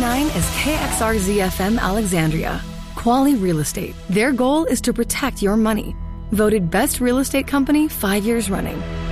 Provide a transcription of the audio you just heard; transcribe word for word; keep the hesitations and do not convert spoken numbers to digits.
nine is K X R Z F M Alexandria. Quality Real Estate. Their goal is to protect your money. Voted Best Real Estate Company five years running.